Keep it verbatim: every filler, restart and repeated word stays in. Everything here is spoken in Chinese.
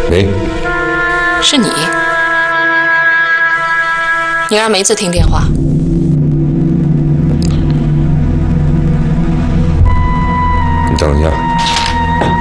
喂， 是你？你让梅子听电话。 你等一下。